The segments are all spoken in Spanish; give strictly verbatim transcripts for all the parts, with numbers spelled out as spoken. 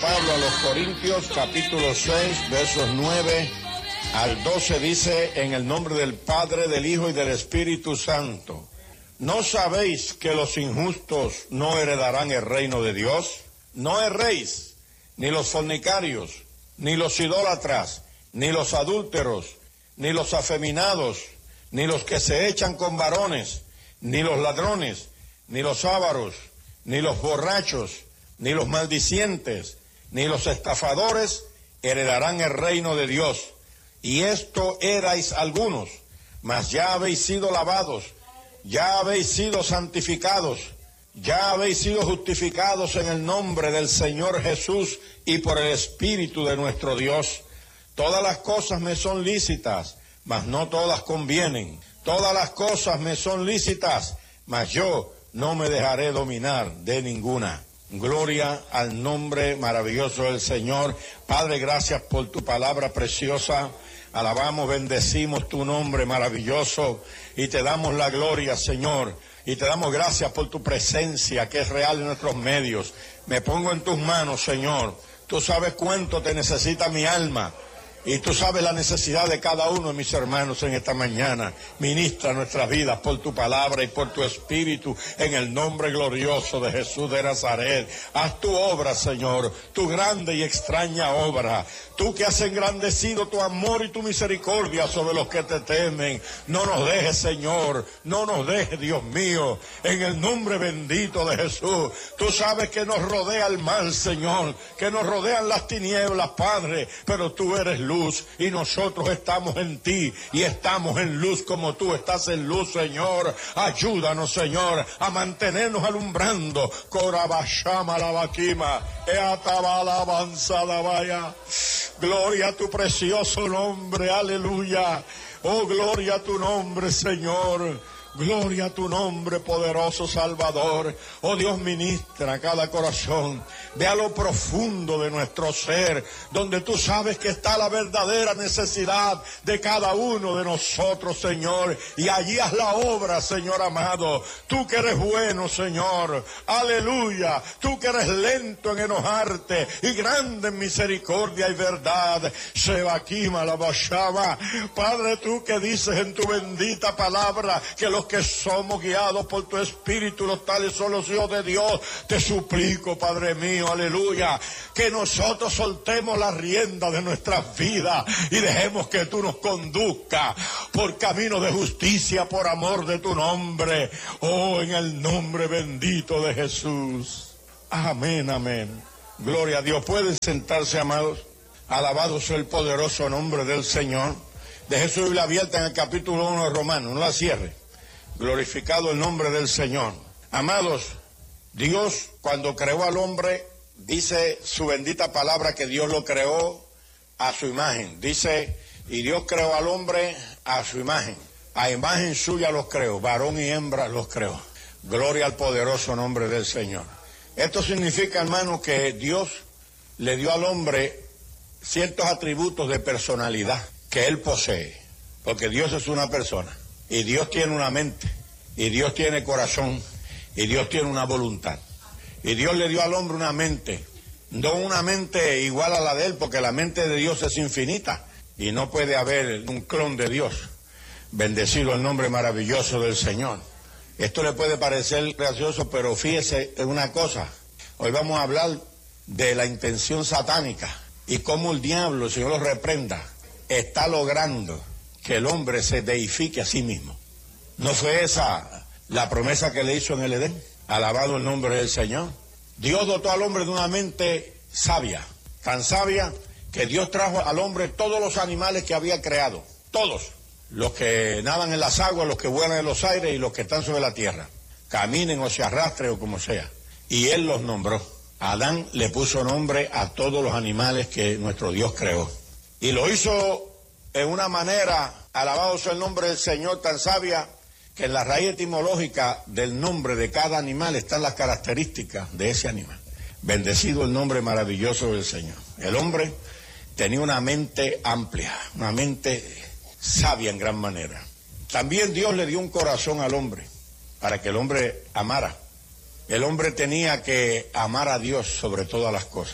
Pablo a los Corintios, capítulo seis, versos nueve al doce, dice: en el nombre del Padre, del Hijo y del Espíritu Santo. ¿No sabéis que los injustos no heredarán el reino de Dios? No erréis, ni los fornicarios, ni los idólatras, ni los adúlteros, ni los afeminados, ni los que se echan con varones, ni los ladrones, ni los ávaros, ni los borrachos, ni los maldicientes, ni los estafadores heredarán el reino de Dios. Y esto erais algunos, mas ya habéis sido lavados, ya habéis sido santificados, ya habéis sido justificados en el nombre del Señor Jesús y por el Espíritu de nuestro Dios. Todas las cosas me son lícitas, mas no todas convienen. Todas las cosas me son lícitas, mas yo no me dejaré dominar de ninguna. Gloria al nombre maravilloso del Señor. Padre, gracias por tu palabra preciosa. Alabamos, bendecimos tu nombre maravilloso y te damos la gloria, Señor. Y te damos gracias por tu presencia que es real en nuestros medios. Me pongo en tus manos, Señor. Tú sabes cuánto te necesita mi alma. Y tú sabes la necesidad de cada uno de mis hermanos en esta mañana. Ministra nuestras vidas por tu palabra y por tu espíritu en el nombre glorioso de Jesús de Nazaret. Haz tu obra, Señor, tu grande y extraña obra. Tú que has engrandecido tu amor y tu misericordia sobre los que te temen. No nos dejes, Señor, no nos dejes, Dios mío, en el nombre bendito de Jesús. Tú sabes que nos rodea el mal, Señor, que nos rodean las tinieblas, Padre, pero tú eres luz. Luz, y nosotros estamos en ti y estamos en luz como tú estás en luz, Señor. Ayúdanos, Señor, a mantenernos alumbrando. Corabashama la vaquima, eatabala avanzada vaya. Gloria a tu precioso nombre, aleluya. Oh, gloria a tu nombre, Señor. Gloria a tu nombre, poderoso Salvador. Oh Dios, ministra cada corazón. Ve a lo profundo de nuestro ser, donde tú sabes que está la verdadera necesidad de cada uno de nosotros, Señor. Y allí haz la obra, Señor amado. Tú que eres bueno, Señor. Aleluya. Tú que eres lento en enojarte y grande en misericordia y verdad. Sebaquima la bashaba. Padre, tú que dices en tu bendita palabra que los que somos guiados por tu Espíritu, los tales son los hijos de Dios. Te suplico, Padre mío, aleluya, que nosotros soltemos la rienda de nuestras vidas y dejemos que tú nos conduzcas por camino de justicia, por amor de tu nombre. Oh, en el nombre bendito de Jesús. Amén, amén. Gloria a Dios. Pueden sentarse, amados. Alabado sea el poderoso nombre del Señor. Deje su Biblia abierta en el capítulo uno de Romanos, no la cierre. Glorificado el nombre del Señor. Amados, Dios cuando creó al hombre, dice su bendita palabra que Dios lo creó a su imagen. Dice, y Dios creó al hombre a su imagen. A imagen suya los creó, varón y hembra los creó. Gloria al poderoso nombre del Señor. Esto significa, hermano, que Dios le dio al hombre ciertos atributos de personalidad que él posee. Porque Dios es una persona. Y Dios tiene una mente, y Dios tiene corazón, y Dios tiene una voluntad. Y Dios le dio al hombre una mente, no una mente igual a la de él, porque la mente de Dios es infinita, y no puede haber un clon de Dios. Bendecido el nombre maravilloso del Señor. Esto le puede parecer gracioso, pero fíjese en una cosa. Hoy vamos a hablar de la intención satánica, y cómo el diablo, el Señor lo reprenda, está logrando que el hombre se deifique a sí mismo. ¿No fue esa la promesa que le hizo en el Edén? Alabado el nombre del Señor. Dios dotó al hombre de una mente sabia, tan sabia que Dios trajo al hombre todos los animales que había creado, todos, los que nadan en las aguas, los que vuelan en los aires y los que están sobre la tierra, caminen o se arrastren o como sea. Y Él los nombró. Adán le puso nombre a todos los animales que nuestro Dios creó. Y lo hizo en una manera, alabado sea el nombre del Señor, tan sabia, que en la raíz etimológica del nombre de cada animal están las características de ese animal. Bendecido el nombre maravilloso del Señor. El hombre tenía una mente amplia, una mente sabia en gran manera. También Dios le dio un corazón al hombre, para que el hombre amara. El hombre tenía que amar a Dios sobre todas las cosas.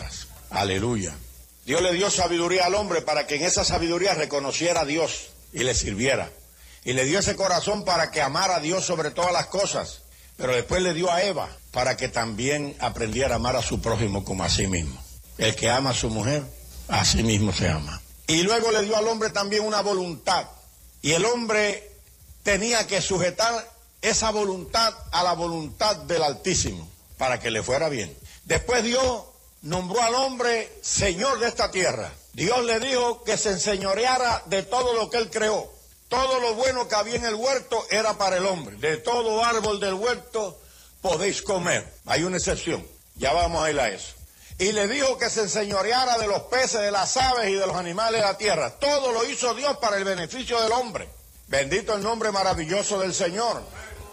Aleluya. Dios le dio sabiduría al hombre para que en esa sabiduría reconociera a Dios y le sirviera. Y le dio ese corazón para que amara a Dios sobre todas las cosas. Pero después le dio a Eva para que también aprendiera a amar a su prójimo como a sí mismo. El que ama a su mujer, a sí mismo se ama. Y luego le dio al hombre también una voluntad. Y el hombre tenía que sujetar esa voluntad a la voluntad del Altísimo para que le fuera bien. Después Dios nombró al hombre señor de esta tierra. Dios le dijo que se enseñoreara de todo lo que él creó. Todo lo bueno que había en el huerto era para el hombre. De todo árbol del huerto podéis comer. Hay una excepción. Ya vamos a ir a eso. Y le dijo que se enseñoreara de los peces, de las aves y de los animales de la tierra. Todo lo hizo Dios para el beneficio del hombre. Bendito el nombre maravilloso del Señor.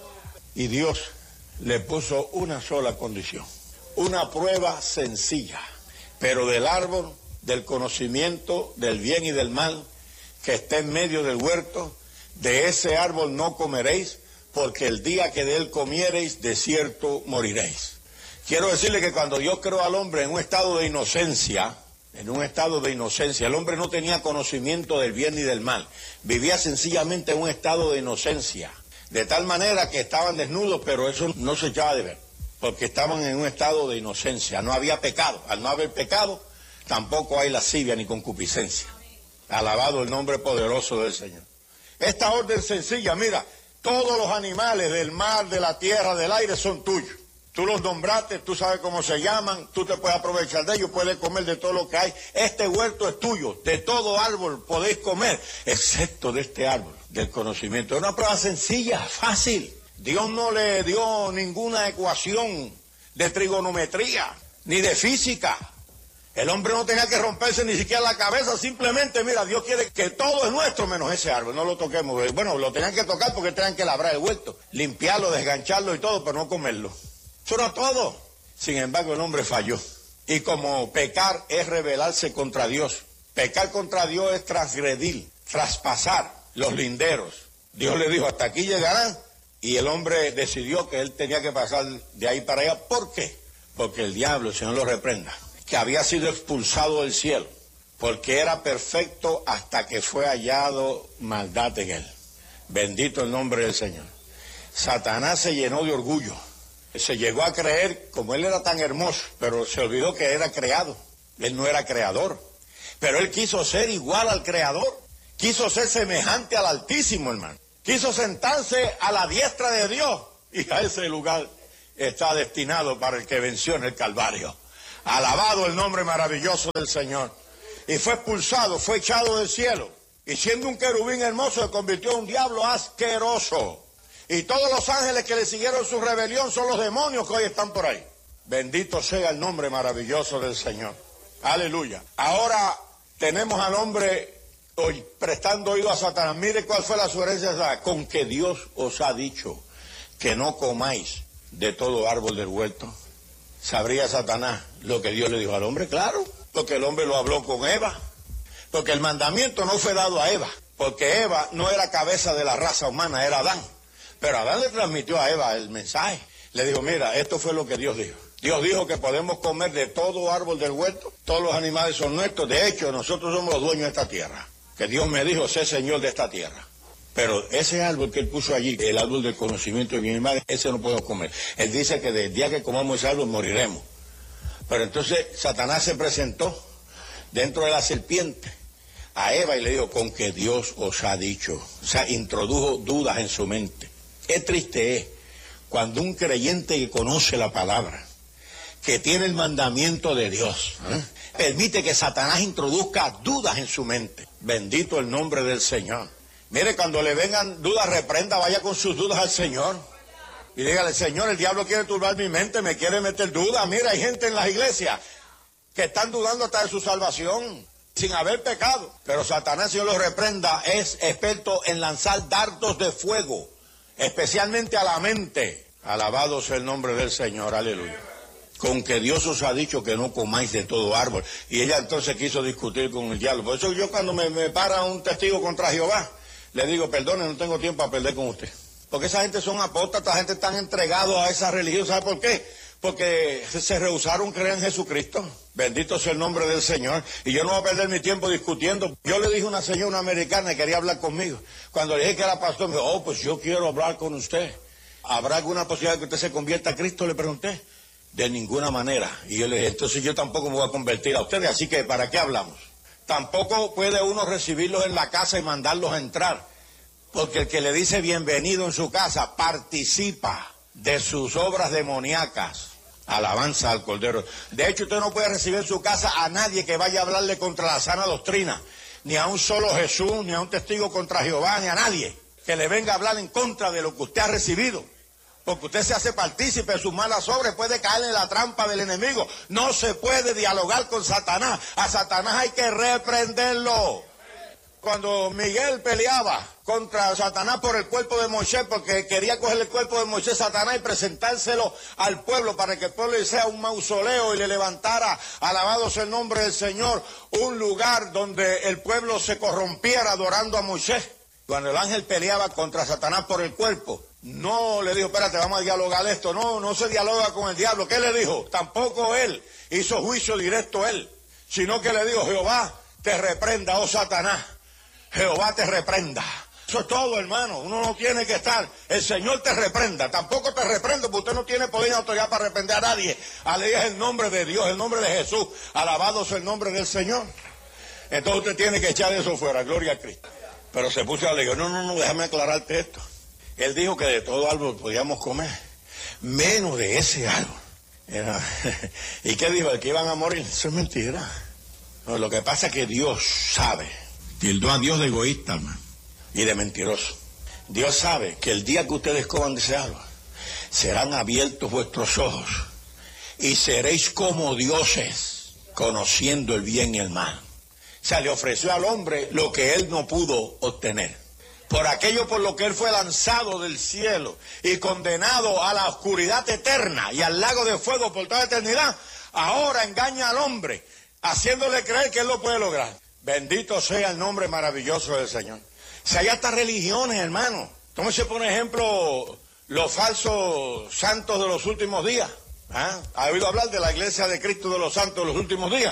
Y Dios le puso una sola condición. Una prueba sencilla. Pero del árbol, del conocimiento, del bien y del mal, que está en medio del huerto, de ese árbol no comeréis, porque el día que de él comiereis, de cierto moriréis. Quiero decirle que cuando Dios creó al hombre en un estado de inocencia, en un estado de inocencia, el hombre no tenía conocimiento del bien ni del mal, vivía sencillamente en un estado de inocencia, de tal manera que estaban desnudos, pero eso no se echaba de ver, porque estaban en un estado de inocencia, no había pecado. Al no haber pecado, tampoco hay lascivia ni concupiscencia. Alabado el nombre poderoso del Señor. Esta orden sencilla, mira, todos los animales del mar, de la tierra, del aire son tuyos. Tú los nombraste, tú sabes cómo se llaman, tú te puedes aprovechar de ellos, puedes comer de todo lo que hay. Este huerto es tuyo, de todo árbol podéis comer, excepto de este árbol del conocimiento. Es una prueba sencilla, fácil. Dios no le dio ninguna ecuación de trigonometría, ni de física. El hombre no tenía que romperse ni siquiera la cabeza, simplemente, mira, Dios quiere que todo es nuestro menos ese árbol, no lo toquemos. Bueno, lo tenían que tocar porque tenían que labrar el huerto, limpiarlo, desgancharlo y todo, pero no comerlo. Eso era todo. Sin embargo, el hombre falló. Y como pecar es rebelarse contra Dios, pecar contra Dios es transgredir, traspasar los linderos. Dios le dijo, hasta aquí llegarán, y el hombre decidió que él tenía que pasar de ahí para allá. ¿Por qué? Porque el diablo, el Señor lo reprenda, que había sido expulsado del cielo, porque era perfecto hasta que fue hallado maldad en él. Bendito el nombre del Señor. Satanás se llenó de orgullo, se llegó a creer, como él era tan hermoso, pero se olvidó que era creado, él no era creador, pero él quiso ser igual al creador, quiso ser semejante al Altísimo, hermano, quiso sentarse a la diestra de Dios, y a ese lugar está destinado para el que venció en el Calvario. Alabado el nombre maravilloso del Señor. Y fue expulsado, fue echado del cielo. Y siendo un querubín hermoso, se convirtió en un diablo asqueroso. Y todos los ángeles que le siguieron su rebelión son los demonios que hoy están por ahí. Bendito sea el nombre maravilloso del Señor. Aleluya. Ahora tenemos al hombre hoy prestando oído a Satanás. Mire cuál fue la sugerencia de Satanás. Con que Dios os ha dicho que no comáis de todo árbol del huerto. ¿Sabría Satanás lo que Dios le dijo al hombre? Claro, porque el hombre lo habló con Eva. Porque el mandamiento no fue dado a Eva. Porque Eva no era cabeza de la raza humana, era Adán. Pero Adán le transmitió a Eva el mensaje. Le dijo, mira, esto fue lo que Dios dijo. Dios dijo que podemos comer de todo árbol del huerto. Todos los animales son nuestros. De hecho, nosotros somos los dueños de esta tierra. Que Dios me dijo, sé señor de esta tierra. Pero ese árbol que él puso allí, el árbol del conocimiento de bien y mal, ese no podemos comer. Él dice que del día que comamos ese árbol moriremos. Pero entonces Satanás se presentó dentro de la serpiente a Eva y le dijo, con que Dios os ha dicho. O sea, introdujo dudas en su mente. Qué triste es cuando un creyente que conoce la palabra, que tiene el mandamiento de Dios, ¿eh? permite que Satanás introduzca dudas en su mente. Bendito el nombre del Señor. Mire, cuando le vengan dudas, reprenda, vaya con sus dudas al Señor. Y dígale, Señor, el diablo quiere turbar mi mente, me quiere meter dudas. Mira, hay gente en las iglesias que están dudando hasta de su salvación, sin haber pecado. Pero Satanás, si yo lo reprenda, es experto en lanzar dardos de fuego, especialmente a la mente. Alabado sea el nombre del Señor, aleluya. Con que Dios os ha dicho que no comáis de todo árbol. Y ella entonces quiso discutir con el diablo. Por eso yo cuando me, me para un testigo contra Jehová, le digo, perdone, no tengo tiempo a perder con usted. Porque esa gente son apóstatas, esa gente están entregados a esa religión. ¿Sabe por qué? porque se rehusaron a creer en Jesucristo. Bendito sea el nombre del Señor. Y yo no voy a perder mi tiempo discutiendo. Yo le dije a una señora, una americana, que quería hablar conmigo. Cuando le dije que era pastor, me dijo, oh, pues yo quiero hablar con usted. ¿Habrá alguna posibilidad de que usted se convierta a Cristo? Le pregunté. De ninguna manera. Y yo le dije, entonces yo tampoco me voy a convertir a ustedes, así que ¿para qué hablamos? Tampoco puede uno recibirlos en la casa y mandarlos a entrar. Porque el que le dice bienvenido en su casa participa de sus obras demoníacas. Alabanza al Cordero. De hecho, usted no puede recibir en su casa a nadie que vaya a hablarle contra la sana doctrina, ni a un solo Jesús, ni a un testigo contra Jehová, ni a nadie que le venga a hablar en contra de lo que usted ha recibido. Porque usted se hace partícipe de sus malas obras, puede caer en la trampa del enemigo. No se puede dialogar con Satanás. A Satanás hay que reprenderlo. Cuando Miguel peleaba contra Satanás por el cuerpo de Moisés, porque quería coger el cuerpo de Moisés, Satanás, y presentárselo al pueblo para que el pueblo le hiciera un mausoleo y le levantara, alabado sea el nombre del Señor, un lugar donde el pueblo se corrompiera adorando a Moisés. Cuando el ángel peleaba contra Satanás por el cuerpo, no le dijo, espérate, vamos a dialogar esto. No, no se dialoga con el diablo. ¿Qué le dijo? Tampoco él hizo juicio directo él, sino que le dijo, Jehová te reprenda, oh Satanás. Jehová te reprenda. Eso es todo, hermano. Uno no tiene que estar. El Señor te reprenda. Tampoco te reprendo porque usted no tiene poder ni autoridad para reprender a nadie. Aleluya, es el nombre de Dios, el nombre de Jesús. Alabado sea el nombre del Señor. Entonces usted tiene que echar eso fuera. Gloria a Cristo. Pero se puso a leer. No, no, no, déjame aclararte esto. Él dijo que de todo árbol podíamos comer, menos de ese árbol. Era... ¿Y qué dijo? ¿De que iban a morir? Eso es mentira. No, lo que pasa es que Dios sabe. Tildó a Dios de egoísta, hermano, y de mentiroso. Dios sabe que el día que ustedes coman de ese árbol, serán abiertos vuestros ojos y seréis como dioses, conociendo el bien y el mal. O sea, le ofreció al hombre lo que él no pudo obtener. Por aquello por lo que él fue lanzado del cielo y condenado a la oscuridad eterna y al lago de fuego por toda eternidad, ahora engaña al hombre, haciéndole creer que él lo puede lograr. Bendito sea el nombre maravilloso del Señor. Si hay hasta religiones, hermano. Tómese por ejemplo los falsos santos de los últimos días. ¿Ah? ¿Ha oído hablar de la iglesia de Cristo de los santos de los últimos días?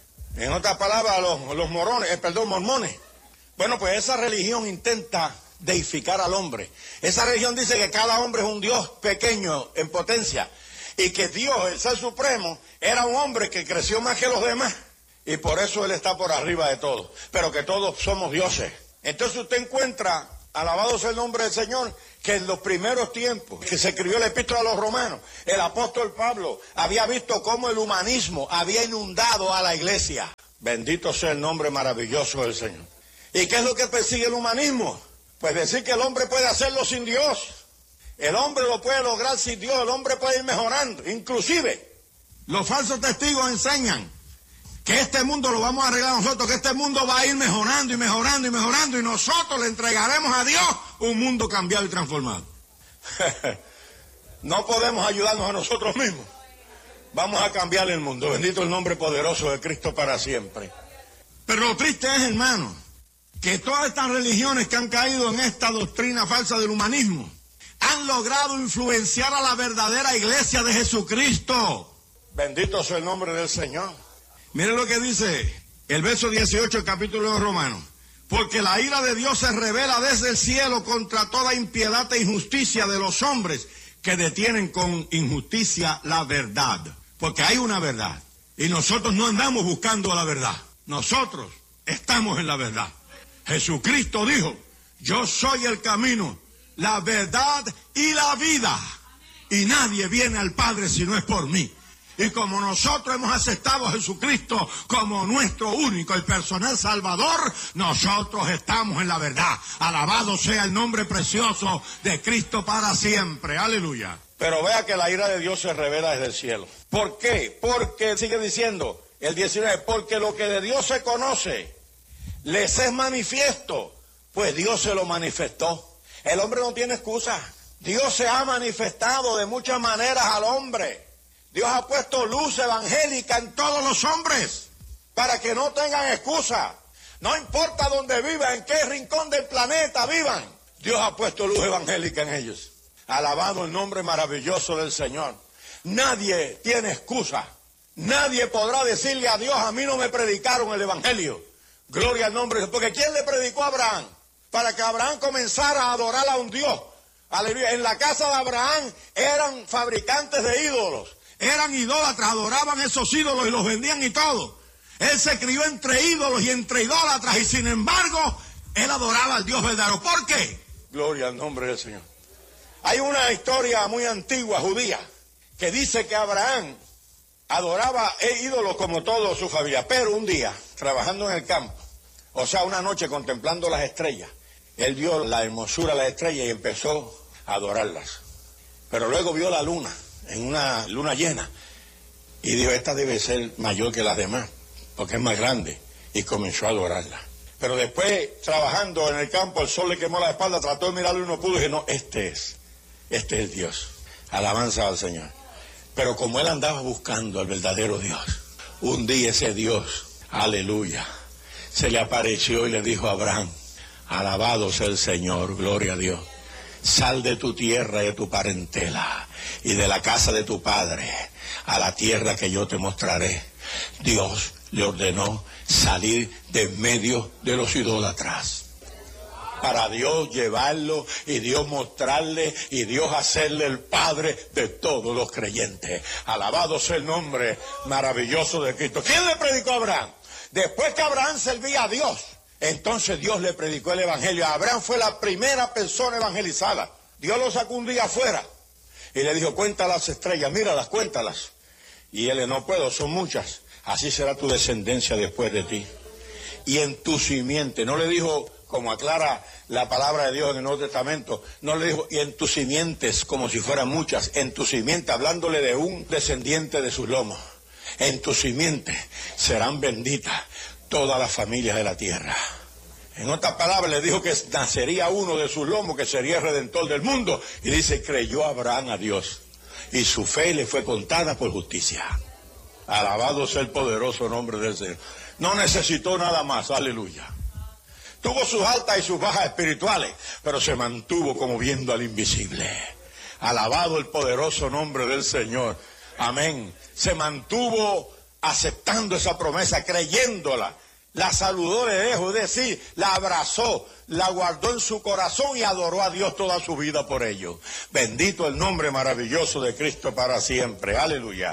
En otras palabras, los, los morones, eh, perdón, mormones. Bueno, pues esa religión intenta deificar al hombre. Esa religión dice que cada hombre es un Dios pequeño en potencia y que Dios, el Ser Supremo, era un hombre que creció más que los demás. Y por eso Él está por arriba de todo, pero que todos somos dioses. Entonces usted encuentra, alabado sea el nombre del Señor, que en los primeros tiempos que se escribió la epístola a los romanos, el apóstol Pablo había visto cómo el humanismo había inundado a la iglesia. Bendito sea el nombre maravilloso del Señor. ¿Y qué es lo que persigue el humanismo? Pues decir que el hombre puede hacerlo sin Dios. El hombre lo puede lograr sin Dios, el hombre puede ir mejorando. Inclusive, los falsos testigos enseñan que este mundo lo vamos a arreglar nosotros, que este mundo va a ir mejorando y mejorando y mejorando y nosotros le entregaremos a Dios un mundo cambiado y transformado. No podemos ayudarnos a nosotros mismos. Vamos a cambiar el mundo. Bendito el nombre poderoso de Cristo para siempre. Pero lo triste es, hermano, que todas estas religiones que han caído en esta doctrina falsa del humanismo han logrado influenciar a la verdadera iglesia de Jesucristo. Bendito sea el nombre del Señor. Miren lo que dice el verso dieciocho del capítulo de Romanos. Porque la ira de Dios se revela desde el cielo contra toda impiedad e injusticia de los hombres que detienen con injusticia la verdad. Porque hay una verdad. Y nosotros no andamos buscando la verdad. Nosotros estamos en la verdad. Jesucristo dijo, yo soy el camino, la verdad y la vida. Y nadie viene al Padre si no es por mí. Y como nosotros hemos aceptado a Jesucristo como nuestro único y personal Salvador, nosotros estamos en la verdad. Alabado sea el nombre precioso de Cristo para siempre. Aleluya. Pero vea que la ira de Dios se revela desde el cielo. ¿Por qué? Porque, sigue diciendo el diecinueve, porque lo que de Dios se conoce les es manifiesto, pues Dios se lo manifestó. El hombre no tiene excusa. Dios se ha manifestado de muchas maneras al hombre. Dios ha puesto luz evangélica en todos los hombres para que no tengan excusa. No importa dónde vivan, en qué rincón del planeta vivan, Dios ha puesto luz evangélica en ellos. Alabado el nombre maravilloso del Señor. Nadie tiene excusa. Nadie podrá decirle a Dios, a mí no me predicaron el evangelio. Gloria al nombre de Dios. Porque ¿quién le predicó a Abraham? Para que Abraham comenzara a adorar a un Dios. Aleluya. En la casa de Abraham eran fabricantes de ídolos. Eran idólatras, adoraban esos ídolos y los vendían y todo. Él se crió entre ídolos y entre idólatras y sin embargo, él adoraba al Dios verdadero. ¿Por qué? Gloria al nombre del Señor. Hay una historia muy antigua, judía, que dice que Abraham adoraba ídolos como toda su familia, pero un día, trabajando en el campo, o sea, una noche contemplando las estrellas, él vio la hermosura de las estrellas y empezó a adorarlas. Pero luego vio la luna, en una luna llena, y dijo, esta debe ser mayor que las demás, porque es más grande, y comenzó a adorarla. Pero después, trabajando en el campo, el sol le quemó la espalda, trató de mirarlo y no pudo, y dije, no, este es, este es Dios. Alabanza al Señor. Pero como él andaba buscando al verdadero Dios, un día ese Dios, aleluya, se le apareció y le dijo a Abraham, alabado sea el Señor, gloria a Dios, sal de tu tierra y de tu parentela y de la casa de tu padre a la tierra que yo te mostraré. Dios le ordenó salir de en medio de los idólatras para Dios llevarlo y Dios mostrarle y Dios hacerle el padre de todos los creyentes. Alabado sea el nombre maravilloso de Cristo. ¿Quién le predicó a Abraham? Después que Abraham servía a Dios, entonces Dios le predicó el evangelio. Abraham fue la primera persona evangelizada. Dios lo sacó un día afuera y le dijo, cuenta las estrellas, míralas, cuéntalas. Y él, no puedo, son muchas. Así será tu descendencia después de ti. Y en tu simiente, no le dijo, como aclara la palabra de Dios en el Nuevo Testamento, no le dijo, y en tus simientes, como si fueran muchas, en tu simiente, hablándole de un descendiente de sus lomos. En tu simiente serán benditas todas las familias de la tierra. En otras palabras, le dijo que nacería uno de sus lomos, que sería el redentor del mundo. Y dice, creyó Abraham a Dios, y su fe le fue contada por justicia. Alabado sea el poderoso nombre del Señor. No necesitó nada más, aleluya. Tuvo sus altas y sus bajas espirituales, pero se mantuvo como viendo al invisible. Alabado el poderoso nombre del Señor. Amén. Se mantuvo aceptando esa promesa, creyéndola. La saludó de lejos, es decir, la abrazó, la guardó en su corazón y adoró a Dios toda su vida por ello. Bendito el nombre maravilloso de Cristo para siempre. Aleluya.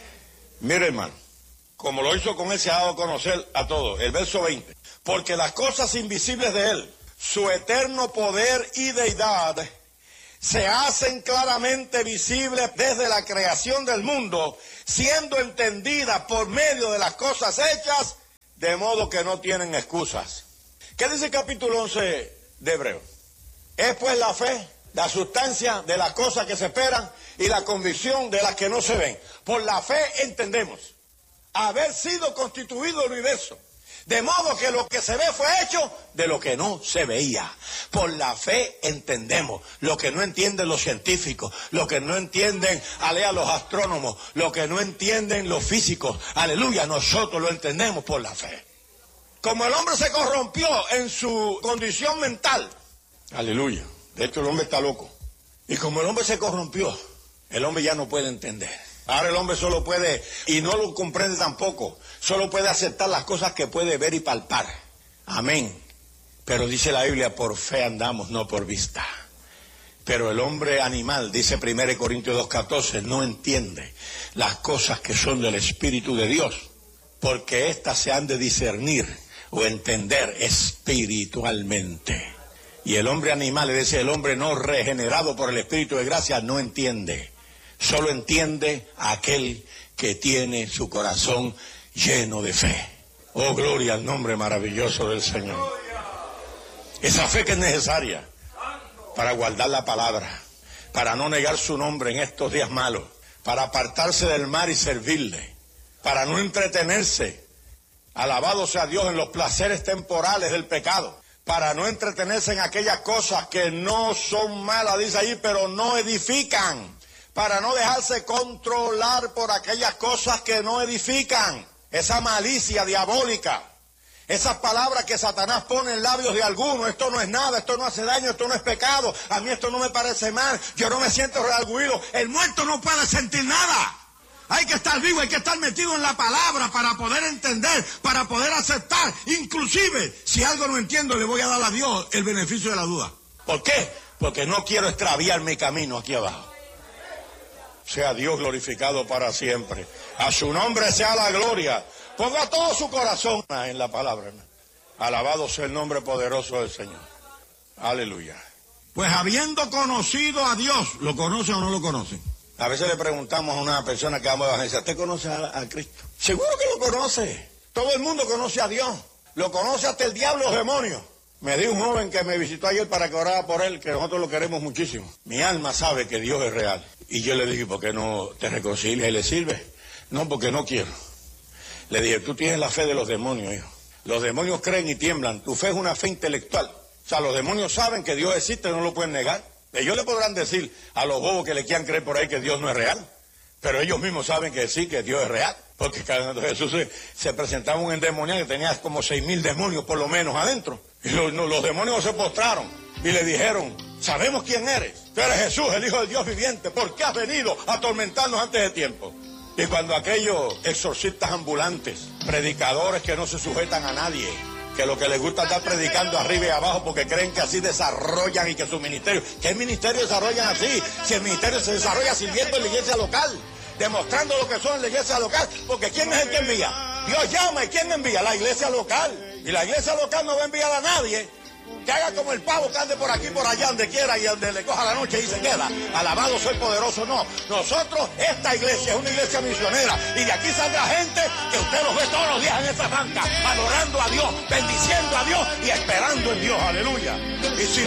Mire, hermano, como lo hizo con él, se ha dado a conocer a todos. El verso veinte. Porque las cosas invisibles de él, su eterno poder y deidad, se hacen claramente visibles desde la creación del mundo, siendo entendidas por medio de las cosas hechas, de modo que no tienen excusas. ¿Qué dice el capítulo once de Hebreos? Es pues la fe, la sustancia de las cosas que se esperan y la convicción de las que no se ven. Por la fe entendemos haber sido constituido el universo, de modo que lo que se ve fue hecho de lo que no se veía. Por la fe entendemos lo que no entienden los científicos, lo que no entienden, alea, los astrónomos, lo que no entienden los físicos. Aleluya, nosotros lo entendemos por la fe. Como el hombre se corrompió en su condición mental, aleluya, de hecho el hombre está loco, y como el hombre se corrompió, el hombre ya no puede entender. Ahora el hombre solo puede, y no lo comprende tampoco, solo puede aceptar las cosas que puede ver y palpar. Amén. Pero dice la Biblia, por fe andamos, no por vista. Pero el hombre animal, dice primera Corintios dos catorce, no entiende las cosas que son del Espíritu de Dios, porque éstas se han de discernir o entender espiritualmente. Y el hombre animal, es decir, el hombre no regenerado por el Espíritu de gracia, no entiende. Solo entiende a aquel que tiene su corazón lleno de fe. Oh, gloria al nombre maravilloso del Señor. Esa fe que es necesaria para guardar la palabra, para no negar su nombre en estos días malos, para apartarse del mal y servirle, para no entretenerse, alabado sea Dios, en los placeres temporales del pecado, para no entretenerse en aquellas cosas que no son malas, dice ahí, pero no edifican, para no dejarse controlar por aquellas cosas que no edifican, esa malicia diabólica, Esas palabras que Satanás pone en labios de algunos, esto no es nada, esto no hace daño, esto no es pecado, a mí esto no me parece mal, yo no me siento redarguido. El muerto no puede sentir nada. Hay que estar vivo, hay que estar metido en la palabra para poder entender, para poder aceptar. Inclusive, si algo no entiendo, le voy a dar a Dios el beneficio de la duda. ¿Por qué? Porque no quiero extraviar mi camino aquí abajo. Sea Dios glorificado para siempre. A su nombre sea la gloria. Ponga todo su corazón en la palabra. Alabado sea el nombre poderoso del Señor. Aleluya. Pues habiendo conocido a Dios, ¿lo conocen o no lo conocen? A veces le preguntamos a una persona que vamos a evangelizar, ¿usted conoce a, a Cristo? Seguro que lo conoce. Todo el mundo conoce a Dios. Lo conoce hasta el diablo, los demonios. Me dijo un joven que me visitó ayer para que orara por él, que nosotros lo queremos muchísimo. Mi alma sabe que Dios es real. Y yo le dije, ¿por qué no te reconcilias y le sirves? No, porque no quiero. Le dije, tú tienes la fe de los demonios, hijo. Los demonios creen y tiemblan. Tu fe es una fe intelectual. O sea, los demonios saben que Dios existe, no lo pueden negar. Ellos le podrán decir a los bobos que le quieran creer por ahí que Dios no es real. Pero ellos mismos saben que sí, que Dios es real. Porque cuando Jesús se, se presentaba un endemoniado que tenía como seis mil demonios por lo menos adentro. Y los, los demonios se postraron y le dijeron, sabemos quién eres. Tú eres Jesús, el Hijo del Dios viviente. ¿Por qué has venido a atormentarnos antes de tiempo? Y cuando aquellos exorcistas ambulantes, predicadores que no se sujetan a nadie, que lo que les gusta es estar predicando arriba y abajo porque creen que así desarrollan y que su ministerio, ¿qué ministerio desarrollan así? Si el ministerio se desarrolla sirviendo en la iglesia local, demostrando lo que son en la iglesia local, porque ¿quién es el que envía? Dios llama, ¿y quién envía? La iglesia local. Y la iglesia local no va a enviar a nadie que haga como el pavo que ande por aquí, por allá, donde quiera y donde le coja la noche y se queda. Alabado soy poderoso, no. Nosotros, esta iglesia es una iglesia misionera y de aquí saldrá gente que usted los ve todos los días en esta banca, adorando a Dios, bendiciendo a Dios y esperando en Dios, aleluya. Y si